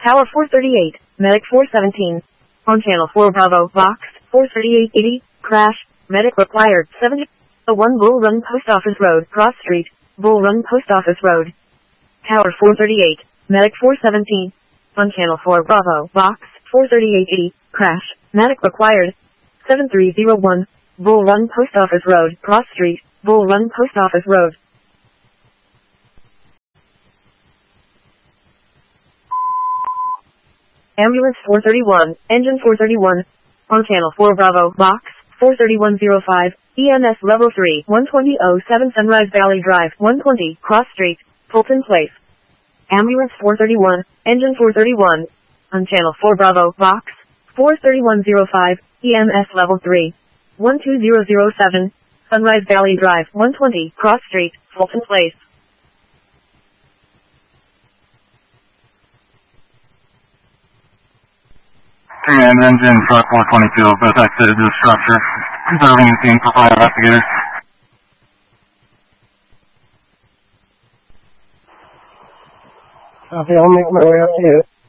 Tower 438, Medic 417. On Channel 4 Bravo, Box 43880, crash, medic required 70. 1 Bull Run Post Office Road, Cross Street, Bull Run Post Office Road. Tower 438, Medic 417. On Channel 4 Bravo, Box 43880, crash, medic required 7301, Bull Run Post Office Road, Cross Street, Bull Run Post Office Road. Ambulance 431, Engine 431. On Channel 4 Bravo, Box 43105, EMS Level 3, 12007 Sunrise Valley Drive, 120, Cross Street, Fulton Place. Ambulance 431, Engine 431. On Channel 4 Bravo, Box 43105, EMS Level 3, 12007, Sunrise Valley Drive, 120, Cross Street, Fulton Place. And engine truck 422, both exited the structure. Observing the scene for fire investigators. Copy, I'll make my way up to you.